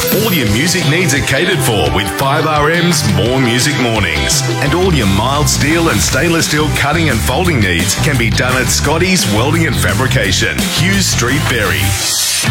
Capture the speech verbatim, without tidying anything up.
All your music needs are catered for with five R M's More Music Mornings. And all your mild steel and stainless steel cutting and folding needs can be done at Scotty's Welding and Fabrication, Hughes Street, Berry.